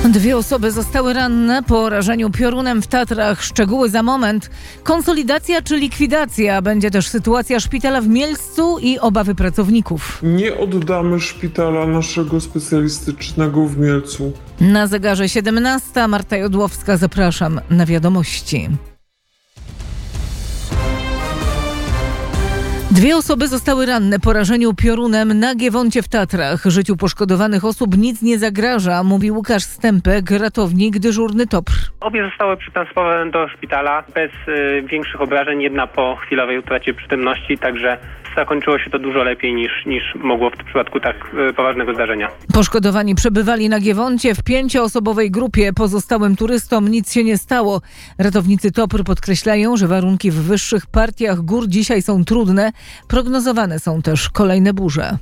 2 osoby zostały ranne po rażeniu piorunem w Tatrach. Szczegóły za moment. Konsolidacja czy likwidacja? Będzie też sytuacja szpitala w Mielcu i obawy pracowników. Nie oddamy szpitala naszego specjalistycznego w Mielcu. Na zegarze 17. Marta Jodłowska, zapraszam na wiadomości. 2 osoby zostały ranne po rażeniu piorunem na Giewoncie w Tatrach. Życiu poszkodowanych osób nic nie zagraża, mówi Łukasz Stępek, ratownik, dyżurny TOPR. Obie zostały przetransportowane do szpitala bez większych obrażeń, jedna po chwilowej utracie przytomności, także zakończyło się to dużo lepiej niż mogło w przypadku tak poważnego zdarzenia. Poszkodowani przebywali na Giewoncie w 5-osobowej grupie. Pozostałym turystom nic się nie stało. Ratownicy TOPR podkreślają, że warunki w wyższych partiach gór dzisiaj są trudne. Prognozowane są też kolejne burze.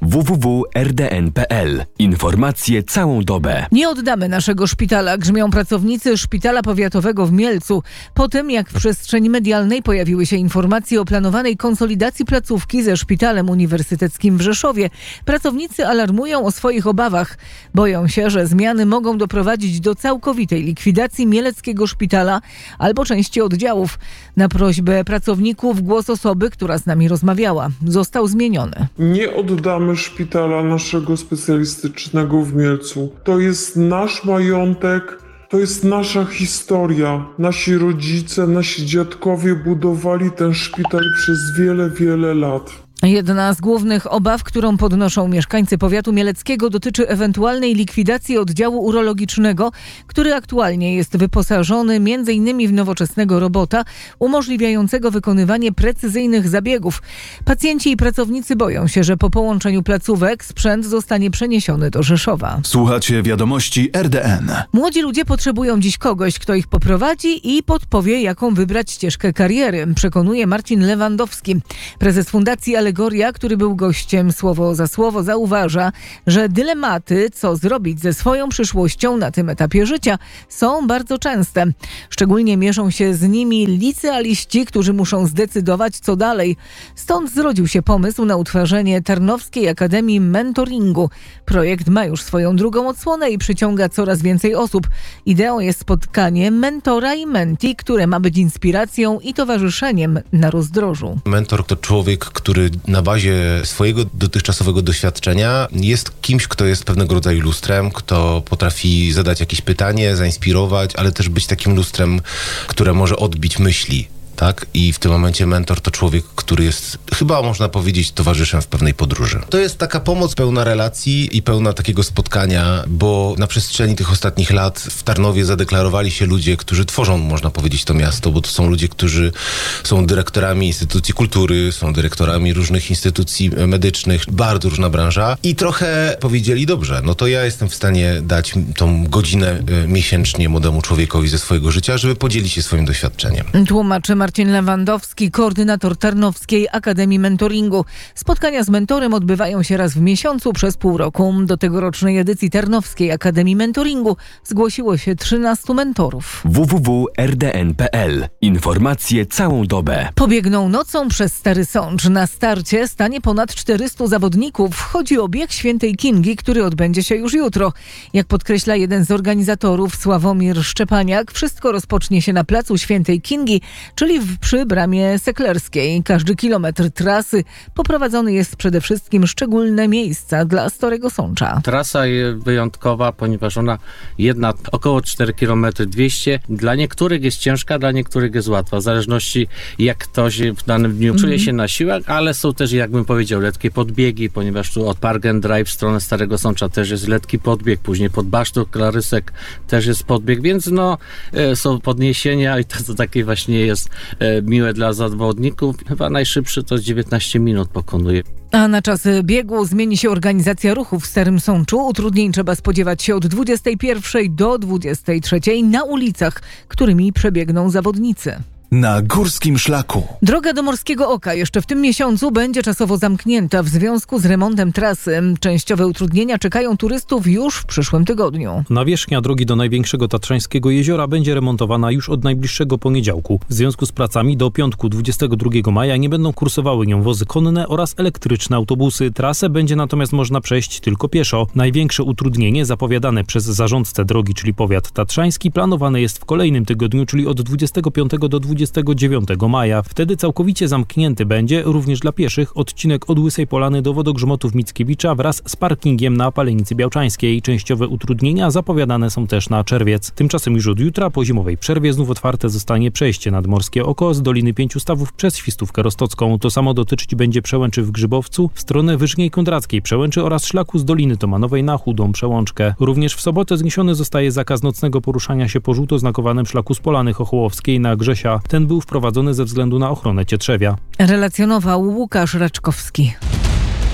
www.rdn.pl. Informacje całą dobę. Nie oddamy naszego szpitala, grzmią pracownicy Szpitala Powiatowego w Mielcu. Po tym, jak w przestrzeni medialnej pojawiły się informacje o planowanej konsolidacji placówki ze Szpitalem Uniwersyteckim w Rzeszowie, pracownicy alarmują o swoich obawach. Boją się, że zmiany mogą doprowadzić do całkowitej likwidacji mieleckiego szpitala albo części oddziałów. Na prośbę pracowników głos osoby, która z nami rozmawiała, został zmieniony. Nie oddamy szpitala naszego specjalistycznego w Mielcu. To jest nasz majątek, to jest nasza historia. Nasi rodzice, nasi dziadkowie budowali ten szpital przez wiele, wiele lat. Jedna z głównych obaw, którą podnoszą mieszkańcy powiatu mieleckiego, dotyczy ewentualnej likwidacji oddziału urologicznego, który aktualnie jest wyposażony m.in. w nowoczesnego robota umożliwiającego wykonywanie precyzyjnych zabiegów. Pacjenci i pracownicy boją się, że po połączeniu placówek sprzęt zostanie przeniesiony do Rzeszowa. Słuchacie wiadomości RDN. Młodzi ludzie potrzebują dziś kogoś, kto ich poprowadzi i podpowie, jaką wybrać ścieżkę kariery, przekonuje Marcin Lewandowski. Prezes Fundacji Alegoria, który był gościem Słowo za Słowo, zauważa, że dylematy, co zrobić ze swoją przyszłością na tym etapie życia, są bardzo częste. Szczególnie mierzą się z nimi licealiści, którzy muszą zdecydować, co dalej. Stąd zrodził się pomysł na utworzenie Tarnowskiej Akademii Mentoringu. Projekt ma już swoją drugą odsłonę i przyciąga coraz więcej osób. Ideą jest spotkanie mentora i menti, które ma być inspiracją i towarzyszeniem na rozdrożu. Mentor to człowiek, który na bazie swojego dotychczasowego doświadczenia jest kimś, kto jest pewnego rodzaju lustrem, kto potrafi zadać jakieś pytanie, zainspirować, ale też być takim lustrem, które może odbić myśli. Tak? I w tym momencie mentor to człowiek, który jest, chyba można powiedzieć, towarzyszem w pewnej podróży. To jest taka pomoc pełna relacji i pełna takiego spotkania, bo na przestrzeni tych ostatnich lat w Tarnowie zadeklarowali się ludzie, którzy tworzą, można powiedzieć, to miasto, bo to są ludzie, którzy są dyrektorami instytucji kultury, są dyrektorami różnych instytucji medycznych, bardzo różna branża i trochę powiedzieli, dobrze, no to ja jestem w stanie dać tą godzinę miesięcznie młodemu człowiekowi ze swojego życia, żeby podzielić się swoim doświadczeniem. Tłumaczy Marcin Lewandowski, koordynator Tarnowskiej Akademii Mentoringu. Spotkania z mentorem odbywają się raz w miesiącu przez pół roku. Do tegorocznej edycji Tarnowskiej Akademii Mentoringu zgłosiło się 13 mentorów. www.rdn.pl. Informacje całą dobę. Pobiegną nocą przez Stary Sącz. Na starcie stanie ponad 400 zawodników. Chodzi o bieg Świętej Kingi, który odbędzie się już jutro. Jak podkreśla jeden z organizatorów, Sławomir Szczepaniak, wszystko rozpocznie się na placu Świętej Kingi, czyli przy Bramie Seklerskiej. Każdy kilometr trasy poprowadzony jest przede wszystkim szczególne miejsca dla Starego Sącza. Trasa jest wyjątkowa, ponieważ ona jedna około 4 km 200. Dla niektórych jest ciężka, dla niektórych jest łatwa. W zależności jak ktoś w danym dniu czuje się na siłach, ale są też, jakbym powiedział, letkie podbiegi, ponieważ tu od Park and Drive w stronę Starego Sącza też jest letki podbieg, później pod Basztą Klarysek też jest podbieg, więc są podniesienia i to takie właśnie jest miłe dla zawodników. Chyba najszybszy to 19 minut pokonuje. A na czas biegu zmieni się organizacja ruchu w Starym Sączu. Utrudnień trzeba spodziewać się od 21 do 23 na ulicach, którymi przebiegną zawodnicy. na Górskim Szlaku. Droga do Morskiego Oka jeszcze w tym miesiącu będzie czasowo zamknięta w związku z remontem trasy. Częściowe utrudnienia czekają turystów już w przyszłym tygodniu. Nawierzchnia drogi do największego tatrzańskiego jeziora będzie remontowana już od najbliższego poniedziałku. W związku z pracami do piątku 22 maja nie będą kursowały nią wozy konne oraz elektryczne autobusy. Trasę będzie natomiast można przejść tylko pieszo. Największe utrudnienie zapowiadane przez zarządcę drogi, czyli powiat tatrzański, planowane jest w kolejnym tygodniu, czyli od 25 do 29 maja. Wtedy całkowicie zamknięty będzie również dla pieszych odcinek od Łysej Polany do Wodogrzmotów Mickiewicza wraz z parkingiem na Palenicy Białczańskiej. Częściowe utrudnienia zapowiadane są też na czerwiec. Tymczasem już od jutra po zimowej przerwie znów otwarte zostanie przejście nad Morskie Oko z Doliny Pięciu Stawów przez Świstówkę Rostocką. To samo dotyczyć będzie Przełęczy w Grzybowcu w stronę Wyżniej Kondrackiej Przełęczy oraz szlaku z Doliny Tomanowej na Chudą Przełączkę. Również w sobotę zniesiony zostaje zakaz nocnego poruszania się po żółto znakowanym szlaku z Polany Chochołowskiej na Grzesia. Ten był wprowadzony ze względu na ochronę cietrzewia. Relacjonował Łukasz Raczkowski.